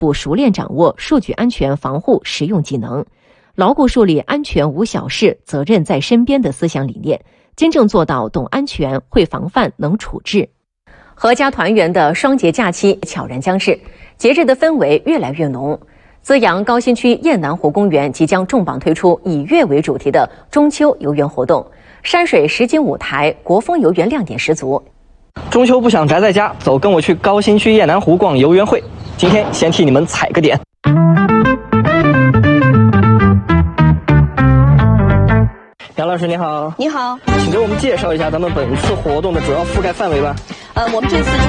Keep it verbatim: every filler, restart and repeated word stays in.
不熟练掌握数据安全防护实用技能，牢固树立安全无小事、责任在身边的思想理念，真正做到懂安全、会防范、能处置。阖家团圆的双节假期悄然将至，节日的氛围越来越浓。资阳高新区雁南湖公园即将重磅推出以月为主题的中秋游园活动，山水实景舞台、国风游园亮点十足。 中秋不想宅在家，走，跟我去高新区雁南湖逛游园会。今天先替你们踩个点。杨老师你好。 你好， 请给我们介绍一下咱们本次活动的主要覆盖范围吧。 呃，我们这次